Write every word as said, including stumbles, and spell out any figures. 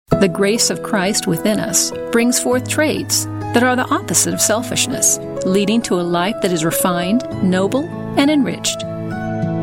The grace of Christ within us brings forth traits that are the opposite of selfishness, leading to a life that is refined, noble, and enriched.